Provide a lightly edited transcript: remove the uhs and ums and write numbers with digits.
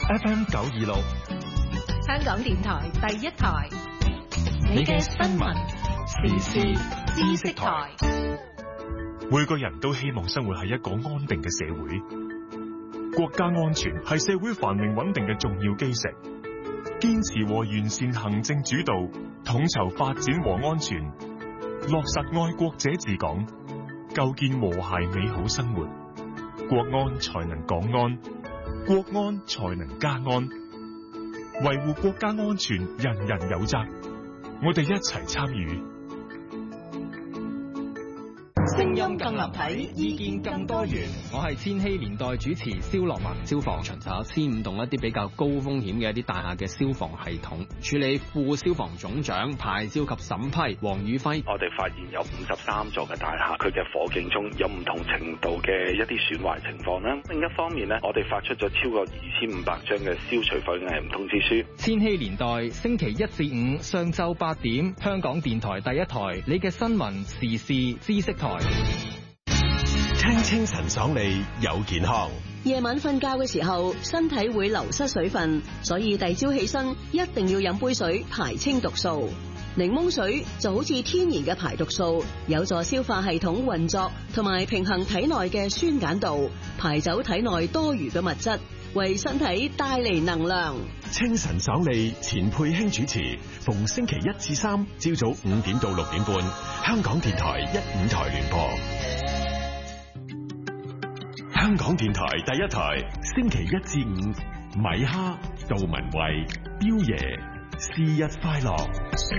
FM 926， 香港電台第一台，你嘅新聞時事知識台。 每個人都希望生活喺一個安定嘅社會，國家安全係社會繁榮穩定嘅重要基石。堅持和完善行政主導，統籌發展和安全，落實愛國者治港，構建和諧美好生活，國安才能港安，國安才能家安。維護國家安全，人人有責，我哋一齊參與。 聲音更立體，意見更多元。我係千禧年代主持蕭樂文。消防巡查15棟一啲比較高風險嘅一啲大廈嘅消防系統，處理副消防總長牌照及審批黃宇輝。 我哋發現有53座嘅大廈，佢嘅火警鐘有唔同程度嘅一啲損壞情況啦。另一方面呢，我哋發出咗超過2500張嘅消除火警危險通知書。 千禧年代星期1至5上晝8點，香港電台第一台，你嘅新聞時事知識台。 清晨爽利有健康。 夜晚瞓覺嘅時候，身體會流失水分，所以第朝起身一定要飲杯水排清毒素。檸檬水就好似天然嘅排毒素，有助消化系統運作同埋平衡體內嘅酸鹼度，排走體內多餘嘅物質，為身體帶嚟能量。 清晨爽利，錢佩興主持，逢星期1至3朝早5點到6點半，香港電台15台聯播。香港電台第一台，星期1至5，米哈、杜文慧、彪爺，是日快樂。